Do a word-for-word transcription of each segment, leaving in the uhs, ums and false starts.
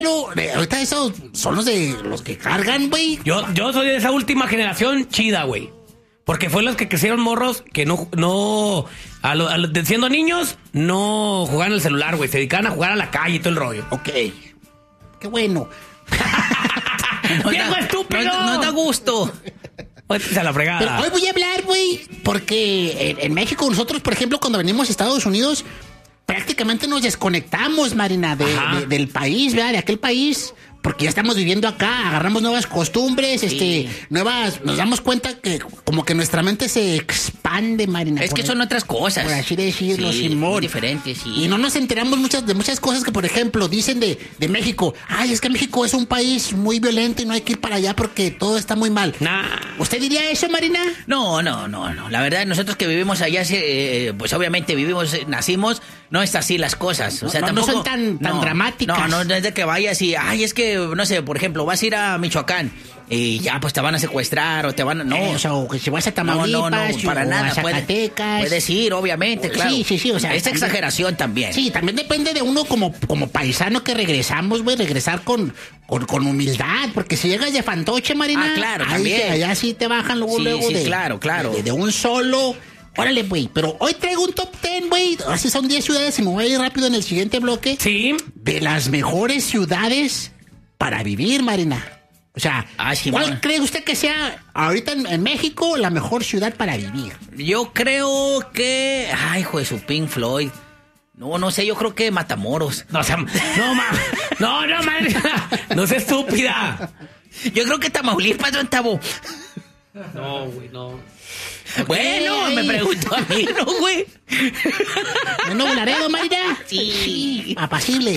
ahorita esos son los de los que cargan, güey. Yo, yo soy de esa última generación chida, güey. Porque fue los que crecieron morros que no, no, a lo, a lo, siendo niños, no jugaban el celular, güey. Se dedicaban a jugar a la calle y todo el rollo. Ok. Qué bueno. ¡Viejo estúpido! No, no da gusto. A la fregada. Pero hoy voy a hablar, güey, porque en, en México nosotros, por ejemplo, cuando venimos a Estados Unidos, prácticamente nos desconectamos, Marina, de, de, del país, ¿verdad? De aquel país, porque ya estamos viviendo acá, agarramos nuevas costumbres, sí. este, nuevas, nos damos cuenta que como que nuestra mente se expande, Marina. Es que son otras cosas. Por así decirlo, sí, Simón. Muy diferentes, sí. Y no nos enteramos muchas, de muchas cosas que, por ejemplo, dicen de, de México. Ay, es que México es un país muy violento y no hay que ir para allá porque todo está muy mal. Nah. ¿Usted diría eso, Marina? No, no, no, no. La verdad, nosotros que vivimos allá, eh, pues obviamente vivimos, nacimos, no es así las cosas. O sea, no, tampoco, no son tan, tan no, dramáticas. No, no, no es de que vayas y, ay, es que, no sé, por ejemplo, vas a ir a Michoacán y ya, pues te van a secuestrar o te van a... No, eh, o sea, o que si vas a Tamaulipas, no, no, no, para o nada. a Zacatecas. Puedes, puedes ir, obviamente, claro. Sí, sí, sí, o sea... Es también, exageración también. Sí, también depende de uno como, como paisano que regresamos, güey, regresar con, con, con humildad, porque si llegas de fantoche, Marina... Ah, claro, ahí también. te, allá sí te bajan luego, sí, luego sí, de... claro, claro. De, de un solo... Órale, güey, pero hoy traigo un top diez, güey. Así son diez ciudades y me voy a ir rápido en el siguiente bloque. Sí. De las mejores ciudades para vivir, Marina. O sea, ah, sí, ¿cuál man. cree usted que sea ahorita en, en México la mejor ciudad para vivir? Yo creo que... Ay, hijo de su Pink Floyd. No, no sé, yo creo que Matamoros. No, o sea, no, ma, no, no, madre, no seas estúpida. Yo creo que Tamaulipas, don Tabo. No, güey, no. Bueno, me preguntó a mí, ¿no, güey? ¿No, Laredo, Marina? Sí. sí. Apacible.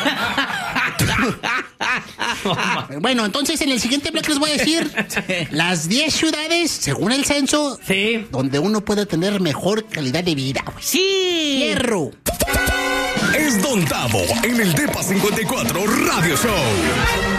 Bueno, entonces en el siguiente bloque les voy a decir las diez ciudades, según el censo, sí, donde uno puede tener mejor calidad de vida, güey. Sí. Hierro. Es Don Tabo en el Depa cincuenta y cuatro Radio Show.